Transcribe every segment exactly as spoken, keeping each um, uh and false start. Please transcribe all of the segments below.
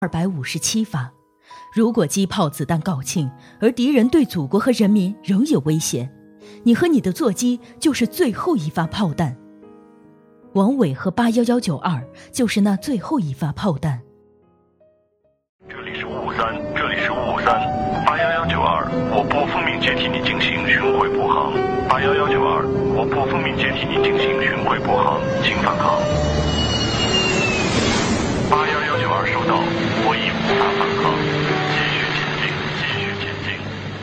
二百五十七发。如果机炮子弹告罄，而敌人对祖国和人民仍有威胁，你和你的座机就是最后一发炮弹。王伟和八一一九二就是那最后一发炮弹。 这里是五五三，这里是五五三，八一一九二，我不奉命接替你进行巡回布航。八一一九二，我不奉命接替你进行巡回布航，请返航。八一一九二收到，我已无法返航，继续前进，继续前进。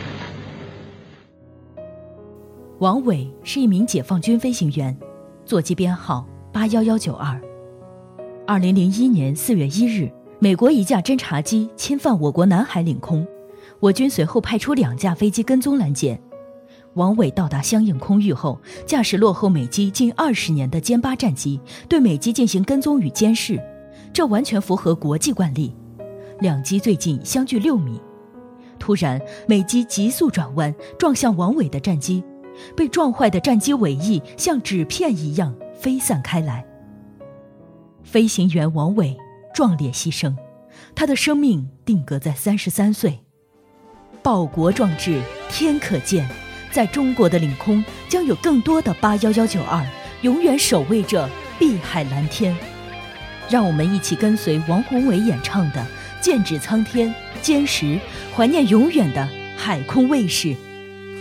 王伟是一名解放军飞行员，座机编号八一一九二。二零零一年四月一日，美国一架侦察机侵犯我国南海领空，我军随后派出两架飞机跟踪拦截。王伟到达相应空域后，驾驶落后美机近二十年的歼八战机，对美机进行跟踪与监视，这完全符合国际惯例。两机最近相距六米，突然美机急速转弯，撞向王伟的战机，被撞坏的战机尾翼像纸片一样飞散开来。飞行员王伟壮烈牺牲，他的生命定格在三十三岁。报国壮志，天可见，在中国的领空将有更多的八一一九二永远守卫着碧海蓝天。让我们一起跟随王宏伟演唱的《剑指苍天》，坚实怀念永远的海空卫士。